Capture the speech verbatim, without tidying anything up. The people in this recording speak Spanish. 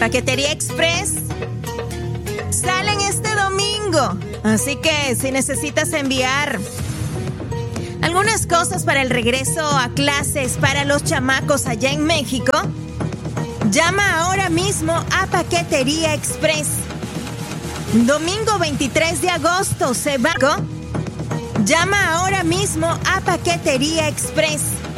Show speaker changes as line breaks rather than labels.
Paquetería Express salen este domingo. Así que si necesitas enviar algunas cosas para el regreso a clases para los chamacos allá en México, llama ahora mismo a Paquetería Express. Domingo veintitrés de agosto se va. Llama ahora mismo a Paquetería Express.